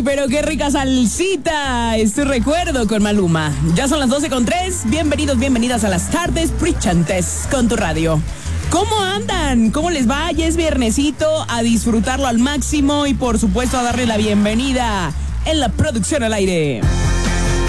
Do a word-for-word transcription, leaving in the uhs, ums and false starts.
pero qué rica salsita. Es tu recuerdo con Maluma. Ya son las doce con tres. Bienvenidos, bienvenidas a las tardes brillantes con tu radio. ¿Cómo andan? ¿Cómo les va? Ya es viernesito, a disfrutarlo al máximo y por supuesto a darle la bienvenida en la producción al aire.